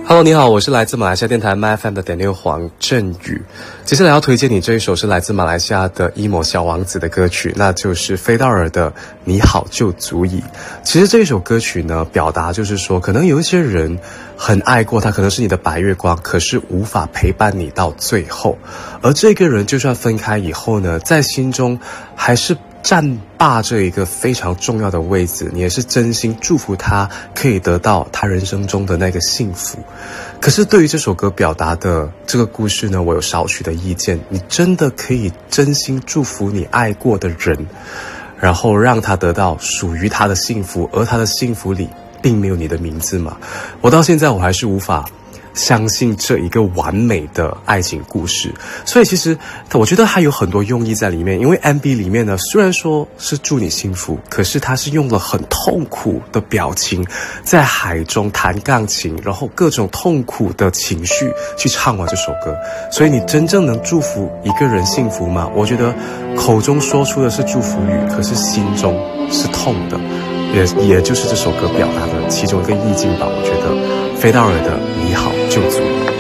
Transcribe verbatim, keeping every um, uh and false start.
Hello， 你好，我是来自马来西亚电台 M Y F M 的点六黄振宇。接下来要推荐你这一首是来自马来西亚的 emo 小王子的歌曲，那就是菲道尔的《你好就足矣》。其实这一首歌曲呢，表达就是说，可能有一些人很爱过他，可能是你的白月光，可是无法陪伴你到最后。而这个人就算分开以后呢，在心中还是占霸这一个非常重要的位置，你也是真心祝福他可以得到他人生中的那个幸福。可是对于这首歌表达的这个故事呢，我有少许的意见。你真的可以真心祝福你爱过的人，然后让他得到属于他的幸福，而他的幸福里并没有你的名字吗？我到现在我还是无法相信这一个完美的爱情故事。所以其实我觉得它有很多用意在里面，因为 M V 里面呢，虽然说是祝你幸福，可是它是用了很痛苦的表情，在海中弹钢琴，然后各种痛苦的情绪去唱完这首歌。所以你真正能祝福一个人幸福吗？我觉得口中说出的是祝福语，可是心中是痛的，也也就是这首歌表达的其中一个意境吧。我觉得菲道尔的你好就足矣。